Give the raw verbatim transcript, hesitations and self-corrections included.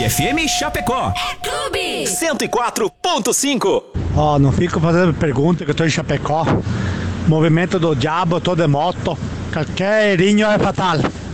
F M Chapecó. É Clube cento e quatro ponto cinco. Ó, oh, não fico fazendo pergunta que eu tô em Chapecó. Movimento do diabo, tô de moto. Qualquer erinho é fatal.